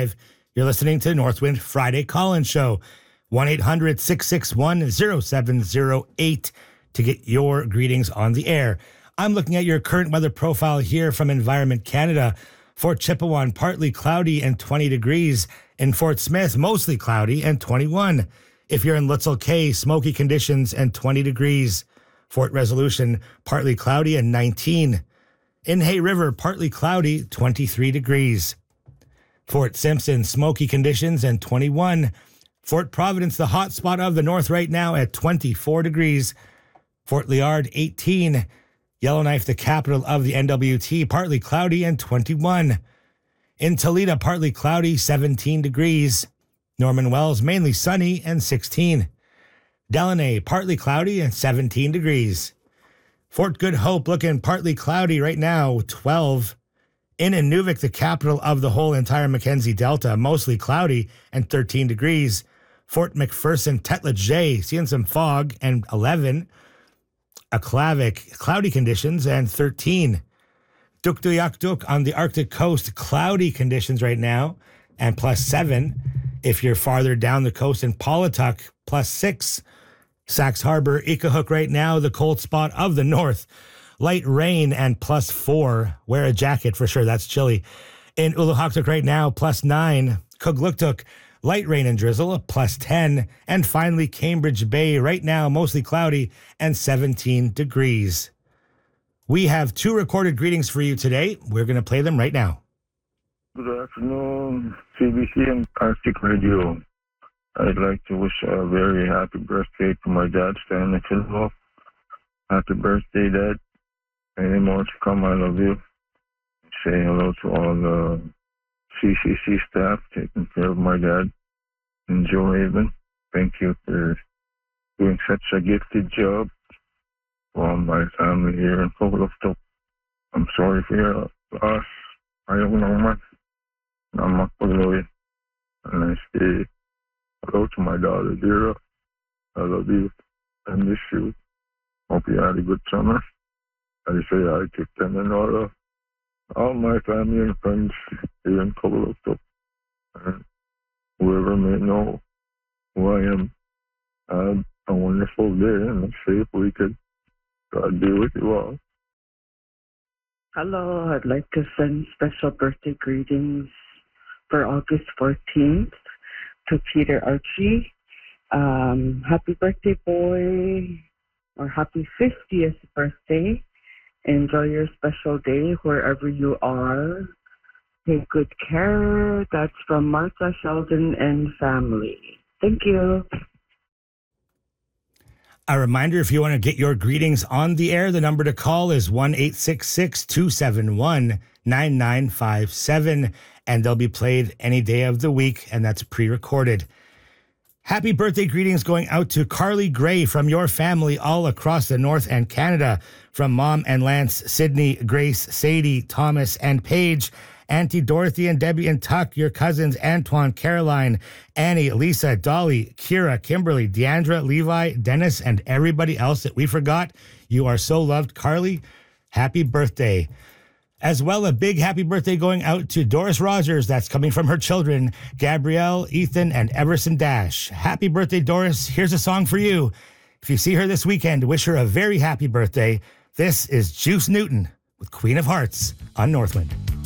99.5. You're listening to Northwind Friday Call-In Show. 1-800-661-0708 to get your greetings on the air. I'm looking at your current weather profile here from Environment Canada. Fort Chipewyan, partly cloudy and 20 degrees. In Fort Smith, mostly cloudy and 21. If you're in Litzel Cay, smoky conditions and 20 degrees. Fort Resolution, partly cloudy and 19. In Hay River, partly cloudy, 23 degrees. Fort Simpson, smoky conditions and 21. Fort Providence, the hot spot of the north right now at 24 degrees. Fort Liard, 18. Yellowknife, the capital of the NWT, partly cloudy and 21. In Toledo, partly cloudy, 17 degrees. Norman Wells, mainly sunny and 16. Delaney, partly cloudy and 17 degrees. Fort Good Hope, looking partly cloudy right now, 12. In Inuvik, the capital of the whole entire Mackenzie Delta, mostly cloudy and 13 degrees. Fort McPherson, Tetla seeing some fog and 11. Aklavik, cloudy conditions and 13. Tuktoyaktuk on the Arctic coast, cloudy conditions right now and plus 7. If you're farther down the coast in Paulatuk, plus 6. Sax Harbor, Ikahook right now, the cold spot of the north. Light rain and plus 4. Wear a jacket for sure, that's chilly. In Uluhaktuk right now, plus 9. Kugluktuk, light rain and drizzle, plus 10. And finally, Cambridge Bay right now, mostly cloudy and 17 degrees. We have 2 recorded greetings for you today. We're going to play them right now. Good afternoon, CBC and Arctic Radio. I'd like to wish a very happy birthday to my dad, Stanley Philhoff. Happy birthday, Dad. Many more to come. I love you. Say hello to all the CCC staff taking care of my dad in Joe Haven. Thank you for doing such a gifted job for my family here in Kokoloftok. I'm sorry for your loss. Ayaw ko naman na magpagloy. And I say hello to my daughter, Dira. I love you. I miss you. Hope you had a good summer. I say I to them and all my family and friends here in Kokoloftok. And whoever may know who I am, have a wonderful day and a safe weekend. God be with you all. Hello, I'd like to send special birthday greetings for August 14th to Peter Archie. Happy birthday, boy, or happy 50th birthday. Enjoy your special day wherever you are. Take good care. That's from Martha, Sheldon, and family. Thank you. A reminder, if you want to get your greetings on the air, the number to call is 1-866-271-9957, and they'll be played any day of the week, and that's pre-recorded. Happy birthday greetings going out to Carly Gray from your family all across the North and Canada, from Mom and Lance, Sydney, Grace, Sadie, Thomas, and Paige, Auntie Dorothy and Debbie and Tuck, your cousins Antoine, Caroline, Annie, Lisa, Dolly, Kira, Kimberly, Deandra, Levi, Dennis, and everybody else that we forgot. You are so loved, Carly. Happy birthday. As well, a big happy birthday going out to Doris Rogers. That's coming from her children, Gabrielle, Ethan, and Everson Dash. Happy birthday, Doris. Here's a song for you. If you see her this weekend, wish her a very happy birthday. This is Juice Newton with Queen of Hearts on Northwind.